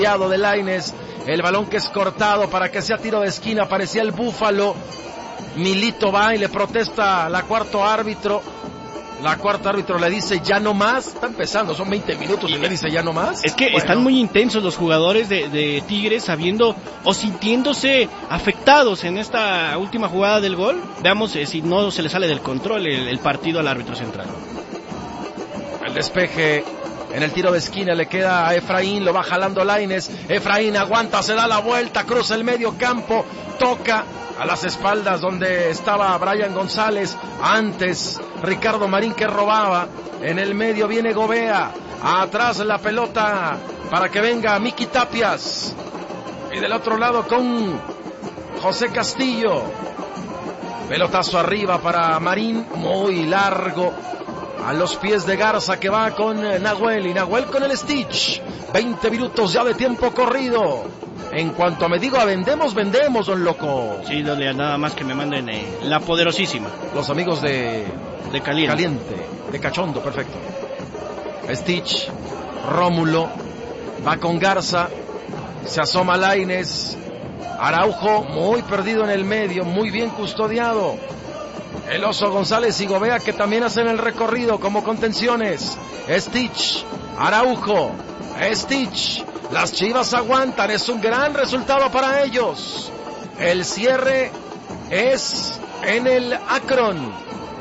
de Lainez, el balón que es cortado para que sea tiro de esquina, parecía el Búfalo. Milito va y le protesta la cuarto árbitro. La cuarta árbitro le dice ya no más. Está empezando, son 20 minutos y le dice ya no más. Es que están muy intensos los jugadores de Tigres, sabiendo o sintiéndose afectados en esta última jugada del gol. Veamos si no se le sale del control el partido al árbitro central. El despeje en el tiro de esquina le queda a Efraín, lo va jalando Lainez. Efraín aguanta, se da la vuelta, cruza el medio campo, toca a las espaldas donde estaba Brian González. Antes Ricardo Marín que robaba. En el medio viene Gobea. Atrás la pelota para que venga Miki Tapias. Y del otro lado con José Castillo. Pelotazo arriba para Marín, muy largo. A los pies de Garza que va con Nahuel. Y Nahuel con el Stitch. 20 minutos ya de tiempo corrido. En cuanto me digo a vendemos, don loco. Sí, nada más que me manden la poderosísima. Los amigos de Caliente. De Cachondo, perfecto. Stitch, Rómulo, va con Garza, se asoma Lainez. Araujo, muy perdido en el medio, muy bien custodiado. El Oso González y Gobea que también hacen el recorrido como contenciones. Stitch, Araujo, Stitch. Las Chivas aguantan, es un gran resultado para ellos. El cierre es en el Akron.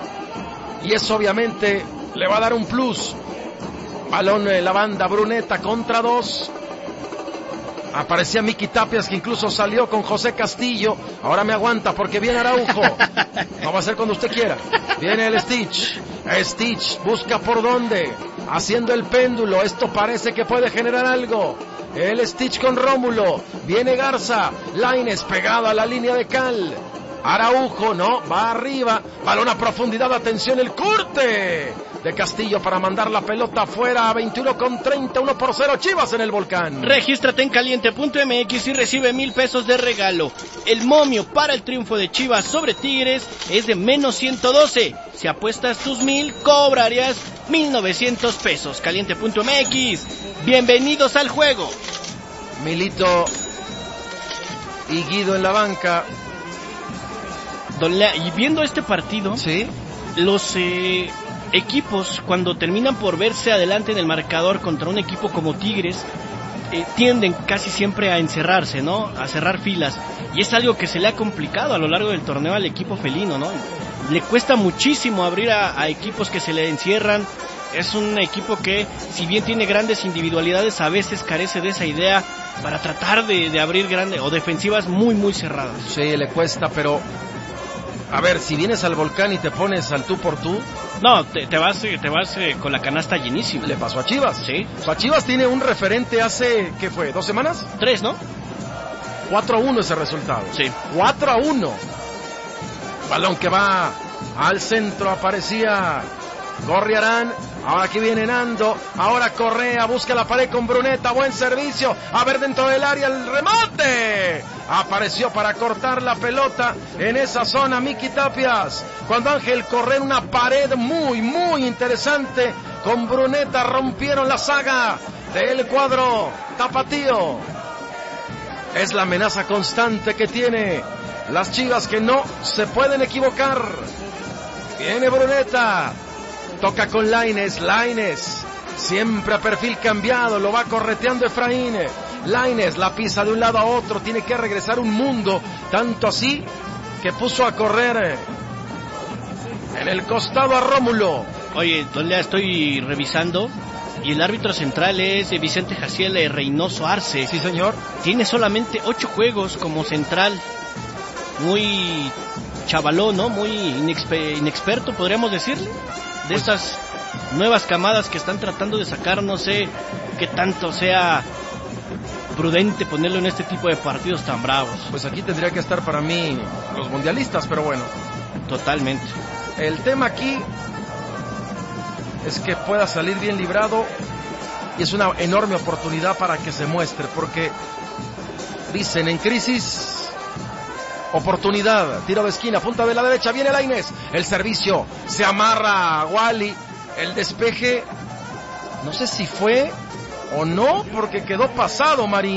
Y eso obviamente le va a dar un plus. Balón en la banda, Bruneta contra 2. Aparecía Miki Tapias que incluso salió con José Castillo. Ahora me aguanta porque viene Araujo. No va a ser cuando usted quiera. Viene el Stitch. Stitch busca por dónde. Haciendo el péndulo. Esto parece que puede generar algo. El Stitch con Rómulo. Viene Garza. Lainez pegado a la línea de cal. Araujo, no, va arriba. Balón a profundidad, atención, el corte de Castillo para mandar la pelota afuera a 21:30, 1-0, Chivas en el Volcán. Regístrate en caliente.mx y recibe 1,000 pesos de regalo. El momio para el triunfo de Chivas sobre Tigres es de menos 112. Si apuestas tus 1,000, cobrarías 1,900 pesos. Caliente.mx, bienvenidos al juego. Milito y Guido en la banca. Y viendo este partido, ¿sí? Los equipos, cuando terminan por verse adelante en el marcador contra un equipo como Tigres, tienden casi siempre a encerrarse, ¿no? A cerrar filas. Y es algo que se le ha complicado a lo largo del torneo al equipo felino, ¿no? Le cuesta muchísimo abrir a equipos que se le encierran. Es un equipo que, si bien tiene grandes individualidades, a veces carece de esa idea para tratar de abrir grandes o defensivas muy, muy cerradas. Sí, le cuesta, pero... A ver, si vienes al Volcán y te pones al tú por tú... No, te vas con la canasta llenísima. Le pasó a Chivas. Sí. O sea, Chivas tiene un referente hace, ¿qué fue? ¿2 semanas? 3, ¿no? 4-1 ese resultado. Sí. 4-1. Balón que va al centro, aparecía Gorriarán. Ahora aquí viene Nando. Ahora Correa busca la pared con Bruneta. Buen servicio. A ver dentro del área el remate. Apareció para cortar la pelota en esa zona Miki Tapias. Cuando Ángel Correa en una pared muy, muy interesante con Bruneta rompieron la saga del cuadro tapatío. Es la amenaza constante que tiene las Chivas que no se pueden equivocar. Viene Bruneta. Toca con Lainez, siempre a perfil cambiado, lo va correteando Efraín. Lainez la pisa de un lado a otro, tiene que regresar un mundo, tanto así que puso a correr en el costado a Rómulo. Oye, ya estoy revisando y el árbitro central es Vicente Jaciel Reynoso Arce. Sí, señor. Tiene solamente 8 juegos como central, muy chavalón, ¿no? Muy inexperto, podríamos decirle. De estas nuevas camadas que están tratando de sacar, no sé qué tanto sea prudente ponerlo en este tipo de partidos tan bravos. Pues aquí tendría que estar para mí los mundialistas, pero bueno. Totalmente. El tema aquí es que pueda salir bien librado y es una enorme oportunidad para que se muestre, porque dicen en crisis... Oportunidad, tiro de esquina, punta de la derecha, viene Lainez, el servicio, se amarra a Wally, el despeje, no sé si fue o no, porque quedó pasado Marín.